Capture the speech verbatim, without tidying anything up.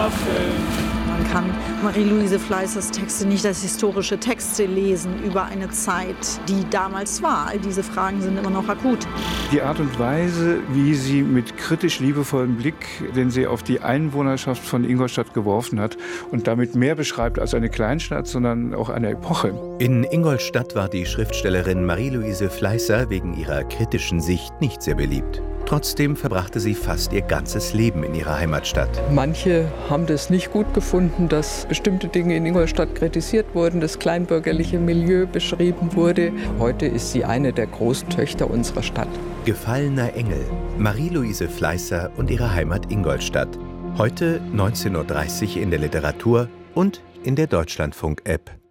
erfüllen. Man kann Marie-Louise Fleißers Texte nicht als historische Texte lesen über eine Zeit, die damals war. All diese Fragen sind immer noch akut. Die Art und Weise, wie sie mit kritisch liebevollem Blick, den sie auf die Einwohnerschaft von Ingolstadt geworfen hat und damit mehr beschreibt als eine Kleinstadt, sondern auch eine Epoche. In Ingolstadt war die Schriftstellerin Marie-Louise Fleißer wegen ihrer kritischen Sicht nicht sehr beliebt. Trotzdem verbrachte sie fast ihr ganzes Leben in ihrer Heimatstadt. Manche haben das nicht gut gefunden, dass bestimmte Dinge in Ingolstadt kritisiert wurden, das kleinbürgerliche Milieu beschrieben wurde. Heute ist sie eine der Großtöchter unserer Stadt. Gefallener Engel, Marie-Louise Fleißer und ihre Heimat Ingolstadt. Heute neunzehn Uhr dreißig in der Literatur und in der Deutschlandfunk-App.